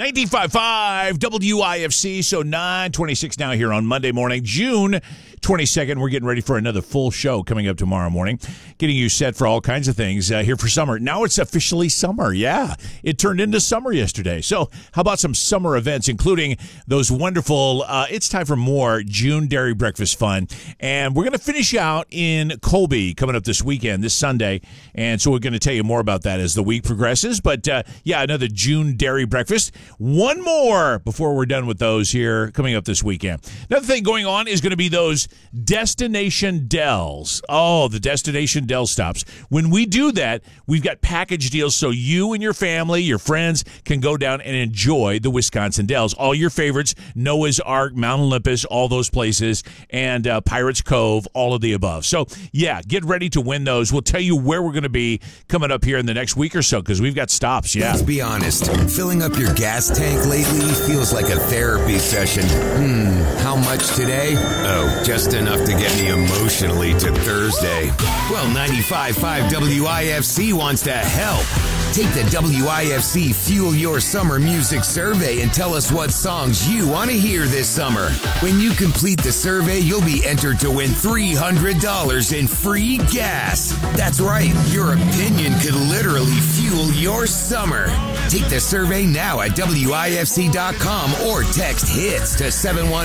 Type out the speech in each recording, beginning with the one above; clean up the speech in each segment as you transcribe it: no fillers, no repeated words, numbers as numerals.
1955 WIFC, so 9:26 now here on Monday morning, June 22nd. We're getting ready for another full show coming up tomorrow morning, getting you set for all kinds of things here for summer. Now it's officially summer. Yeah, it turned into summer yesterday. So how about some summer events, including those wonderful, it's time for more June Dairy Breakfast fun. And we're going to finish out in Colby coming up this weekend, this Sunday. And so we're going to tell you more about that as the week progresses. But yeah, another June Dairy Breakfast. One more before we're done with those here coming up this weekend. Another thing going on is going to be those Destination Dells. Oh, the Destination Dell stops. When we do that, we've got package deals so you and your family, your friends can go down and enjoy the Wisconsin Dells. All your favorites, Noah's Ark, Mount Olympus, all those places, and Pirates Cove, all of the above. So, yeah, get ready to win those. We'll tell you where we're going to be coming up here in the next week or so because we've got stops, yeah. Let's be honest. Filling up your gas tank lately feels like a therapy session. How much today? Oh, just enough to get me emotionally to Thursday. Well, 95.5 WIFC wants to help. Take the WIFC Fuel Your Summer Music Survey and tell us what songs you want to hear this summer. When you complete the survey, you'll be entered to win $300 in free gas. That's right, your opinion could literally fuel your summer. Take the survey now at WIFC.com or text HITS to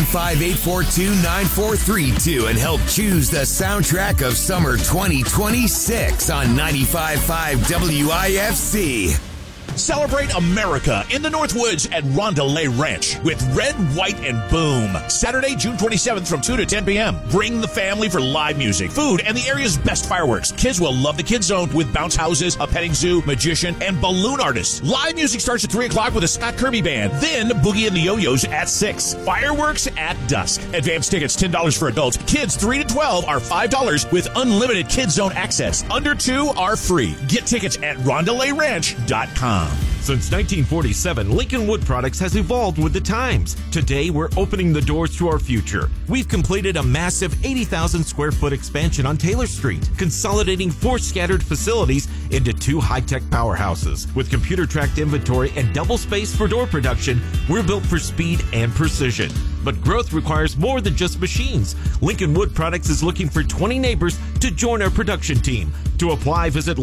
715-842-9432 and help choose the soundtrack of summer 2026 on 95.5 WIFC. Celebrate America in the Northwoods at Rondelay Ranch with Red, White, and Boom. Saturday, June 27th from 2 to 10 p.m. Bring the family for live music, food, and the area's best fireworks. Kids will love the Kids Zone with bounce houses, a petting zoo, magician, and balloon artists. Live music starts at 3 o'clock with a Scott Kirby Band. Then Boogie and the Yo-Yos at 6. Fireworks at dusk. Advance tickets $10 for adults. Kids 3 to 12 are $5 with unlimited Kids Zone access. Under 2 are free. Get tickets at RondelayRanch.com. Since 1947, Lincoln Wood Products has evolved with the times. Today, we're opening the doors to our future. We've completed a massive 80,000 square foot expansion on Taylor Street, consolidating 4 scattered facilities into 2 high-tech powerhouses. With computer-tracked inventory and double space for door production, we're built for speed and precision. But growth requires more than just machines. Lincoln Wood Products is looking for 20 neighbors to join our production team. To apply, visit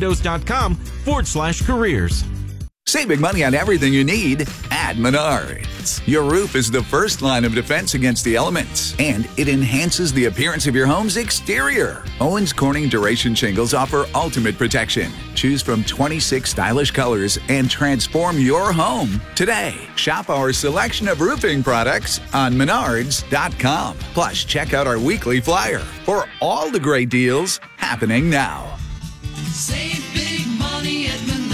lincolnwindows.com/careers. Save big money on everything you need at Menards. Your roof is the first line of defense against the elements, and it enhances the appearance of your home's exterior. Owens Corning Duration Shingles offer ultimate protection. Choose from 26 stylish colors and transform your home today. Shop our selection of roofing products on Menards.com. Plus, check out our weekly flyer for all the great deals happening now. Save big money at Menards.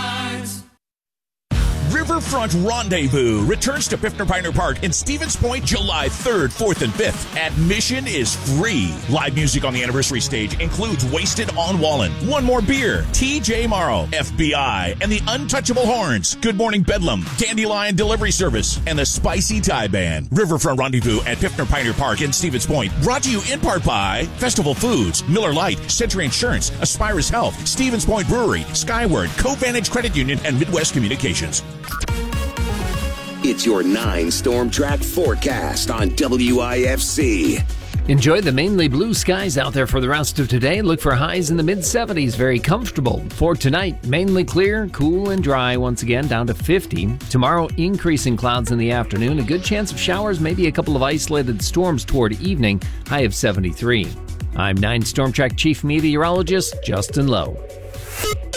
Riverfront Rendezvous returns to Piffner Pioneer Park in Stevens Point July 3rd, 4th, and 5th. Admission is free. Live music on the anniversary stage includes Wasted on Wallen, One More Beer, TJ Morrow, FBI, and the Untouchable Horns, Good Morning Bedlam, Dandelion Delivery Service, and the Spicy Thai Band. Riverfront Rendezvous at Piffner Pioneer Park in Stevens Point. Brought to you in part by Festival Foods, Miller Lite, Century Insurance, Aspirus Health, Stevens Point Brewery, Skyward, CoVantage Credit Union, and Midwest Communications. It's your 9 Storm Track forecast on WIFC. Enjoy the mainly blue skies out there for the rest of today. Look for highs in the mid-70s, very comfortable. For tonight, mainly clear, cool and dry once again, down to 50. Tomorrow, increasing clouds in the afternoon, a good chance of showers, maybe a couple of isolated storms toward evening, high of 73. I'm 9 Storm Track Chief Meteorologist Justin Lowe.